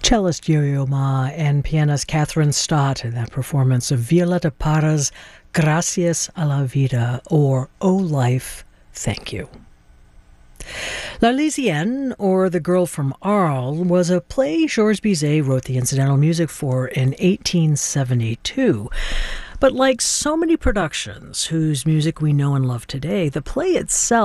Cellist Yo-Yo Ma and pianist Catherine Stott in that performance of Violeta Parra's Gracias a la Vida, or Oh Life, Thank You. L'Arlésienne, or The Girl from Arles, was a play Georges Bizet wrote the incidental music for in 1872. But like so many productions whose music we know and love today, the play itself